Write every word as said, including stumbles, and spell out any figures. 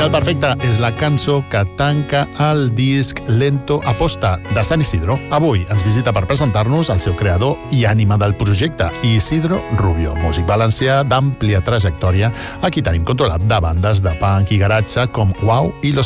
Final perfecte és la cançó que tanca el disc Lento Aposta de San Isidro. Avui ens visita per presentar-nos el seu creador i ànima del projecte, Isidro Rubio, músic valencià d'àmplia trajectòria, a qui tenim controlat de bandes de punk i garatge com Wow i Los